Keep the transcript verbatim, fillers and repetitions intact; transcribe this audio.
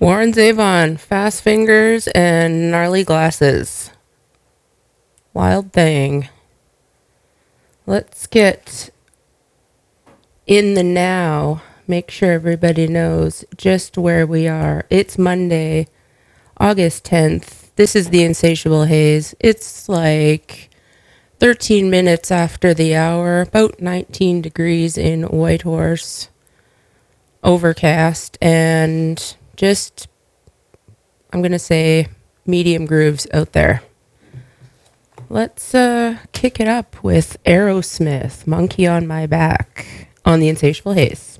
Warren Zevon, fast fingers and gnarly glasses. Wild thing. Let's get in the now. Make sure everybody knows just where we are. It's Monday, August tenth. This is the Insatiable Haze. It's like thirteen minutes after the hour, about nineteen degrees in Whitehorse. Overcast and just, I'm going to say, medium grooves out there. Let's uh, kick it up with Aerosmith, Monkey on My Back, on the Insatiable Haze.